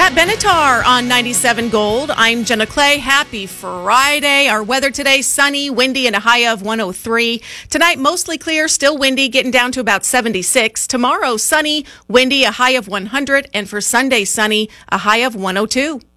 Pat Benatar on 97 Gold. I'm Jenna Clay. Happy Friday. Our weather today, sunny, windy, and a high of 103. Tonight, mostly clear, still windy, getting down to about 76. Tomorrow, sunny, windy, a high of 100. And for Sunday, sunny, a high of 102.